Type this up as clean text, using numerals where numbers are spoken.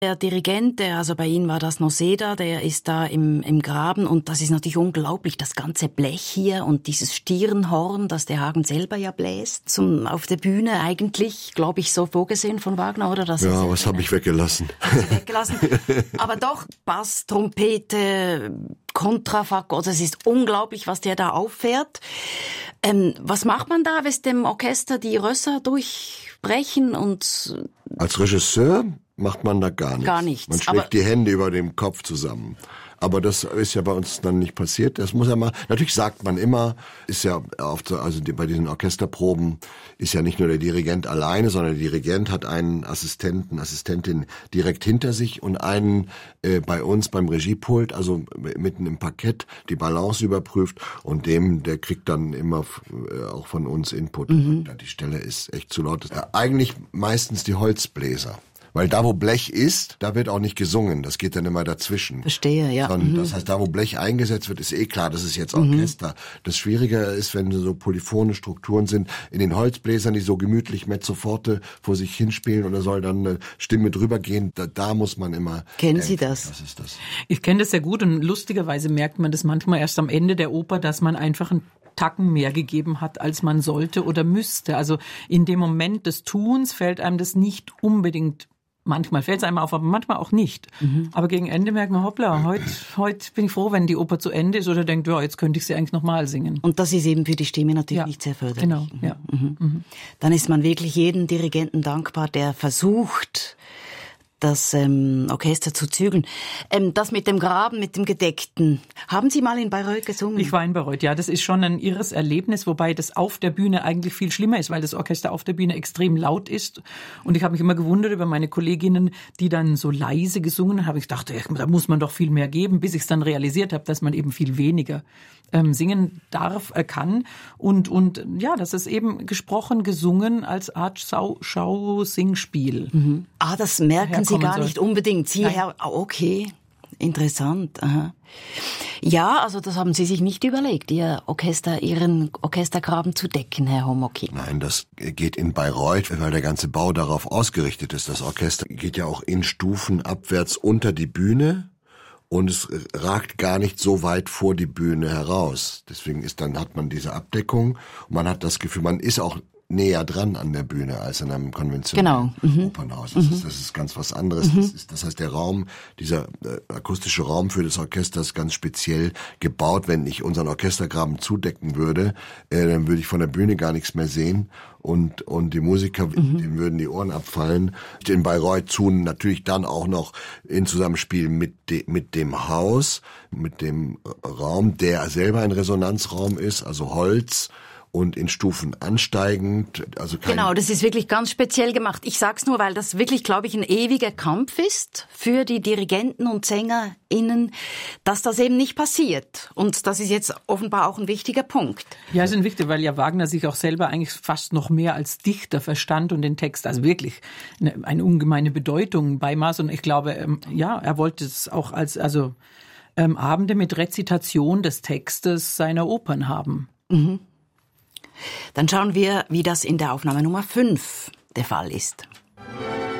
Der Dirigent, also bei Ihnen war das Noseda, der ist da im Graben und das ist natürlich unglaublich, das ganze Blech hier und dieses Stirnhorn, das der Hagen selber ja bläst, auf der Bühne eigentlich, glaube ich, so vorgesehen von Wagner, oder? Das ja, was habe ich weggelassen? Aber doch, Bass, Trompete, Kontrafakt, also es ist unglaublich, was der da auffährt. Was macht man da, wenn dem Orchester die Rösser durchbrechen und... Als Regisseur macht man da gar nichts. Gar nichts. Man schlägt die Hände über dem Kopf zusammen. Aber das ist ja bei uns dann nicht passiert. Das muss ja mal, natürlich sagt man immer, ist ja oft so, also bei diesen Orchesterproben ist ja nicht nur der Dirigent alleine, sondern der Dirigent hat einen Assistenten, Assistentin direkt hinter sich und einen bei uns beim Regiepult, also mitten im Parkett, die Balance überprüft und der kriegt dann immer auch von uns Input. Mhm. Die Stelle ist echt zu laut. Eigentlich meistens die Holzbläser. Weil da, wo Blech ist, da wird auch nicht gesungen. Das geht dann immer dazwischen. Verstehe, ja. Das heißt, da, wo Blech eingesetzt wird, ist klar, das ist jetzt Orchester. Das Schwierige ist, wenn so polyphone Strukturen sind, in den Holzbläsern, die so gemütlich Mezzoforte vor sich hinspielen und da soll dann eine Stimme drüber gehen. Da muss man immer... Kennen Sie das? Das ist das. Ich kenne das sehr gut und lustigerweise merkt man das manchmal erst am Ende der Oper, dass man einfach einen Tacken mehr gegeben hat, als man sollte oder müsste. Also in dem Moment des Tuns fällt einem das nicht unbedingt. Manchmal fällt es einem auf, aber manchmal auch nicht. Mhm. Aber gegen Ende merkt man, hoppla, heute bin ich froh, wenn die Oper zu Ende ist oder denkt, ja, jetzt könnte ich sie eigentlich nochmal singen. Und das ist eben für die Stimme natürlich nicht sehr förderlich. Genau, ja. Mhm. Mhm. Dann ist man wirklich jedem Dirigenten dankbar, der versucht, das Orchester zu zügeln. Das mit dem Graben, mit dem Gedeckten. Haben Sie mal in Bayreuth gesungen? Ich war in Bayreuth, ja. Das ist schon ein irres Erlebnis, wobei das auf der Bühne eigentlich viel schlimmer ist, weil das Orchester auf der Bühne extrem laut ist. Und ich habe mich immer gewundert über meine Kolleginnen, die dann so leise gesungen haben. Ich dachte, da muss man doch viel mehr geben, bis ich es dann realisiert habe, dass man eben viel weniger singen darf, kann. Und ja, das ist eben gesprochen, gesungen als Art Schau-Singspiel. Mhm. Das merken Sie gar nicht unbedingt. Sie, Herr, okay, interessant. Aha. Ja, also das haben Sie sich nicht überlegt, Ihren Orchestergraben zu decken, Herr Homoky. Nein, das geht in Bayreuth, weil der ganze Bau darauf ausgerichtet ist. Das Orchester geht ja auch in Stufen abwärts unter die Bühne. Und es ragt gar nicht so weit vor die Bühne heraus. Deswegen hat man diese Abdeckung und man hat das Gefühl, man ist auch näher dran an der Bühne als in einem konventionellen Opernhaus. Das ist ganz was anderes. Das heißt, der Raum, dieser akustische Raum für das Orchester ist ganz speziell gebaut. Wenn ich unseren Orchestergraben zudecken würde, dann würde ich von der Bühne gar nichts mehr sehen. Und die Musiker, denen würden die Ohren abfallen. In Bayreuth tun natürlich dann auch noch in Zusammenspiel mit dem Haus, mit dem Raum, der selber ein Resonanzraum ist, also Holz, und in Stufen ansteigend. Also genau, das ist wirklich ganz speziell gemacht. Ich sag's nur, weil das wirklich, glaube ich, ein ewiger Kampf ist für die Dirigenten und SängerInnen, dass das eben nicht passiert. Und das ist jetzt offenbar auch ein wichtiger Punkt. Ja, es ist wichtig, weil ja Wagner sich auch selber eigentlich fast noch mehr als Dichter verstand und den Text, also wirklich eine ungemeine Bedeutung beimaß. Und ich glaube, er wollte es auch als Abende mit Rezitation des Textes seiner Opern haben. Mhm. Dann schauen wir, wie das in der Aufnahme Nummer 5 der Fall ist.